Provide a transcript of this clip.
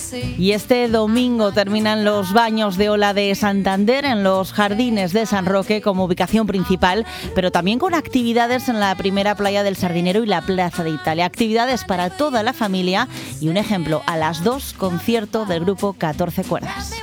Y este domingo terminan los baños de ola de Santander en los jardines de San Roque como ubicación principal, pero también con actividades en la primera playa del Sardinero y la Plaza de Italia. Actividades para toda la familia y un ejemplo, a las 2, concierto del grupo 14 Cuerdas.